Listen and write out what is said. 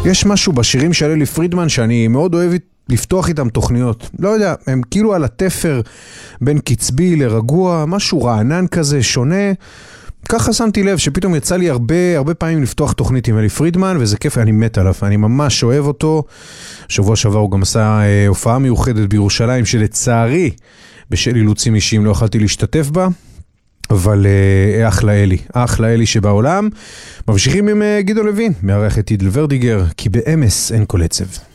יש משהו בשירים של אלי פרידמן שאני מאוד אוהב לפתוח איתם תוכניות. לא יודע, הם כאילו על התפר בין קצבי לרגוע, משהו רענן כזה, שונה. ככה שמתי לב שפתאום יצא לי הרבה פעמים לפתוח תוכנית עם אלי פרידמן, וזה כיף, אני מת עליו, אני ממש אוהב אותו. שבוע שעבר הוא גם עשה הופעה מיוחדת בירושלים, שלצערי, בשל אילוצים אישיים לא יכלתי להשתתף בה, אבל אחלה אלי שבעולם. ממשיכים עם גדעון לוין, מארח את עידל ורדיגר, כי באמס אין כל עצב.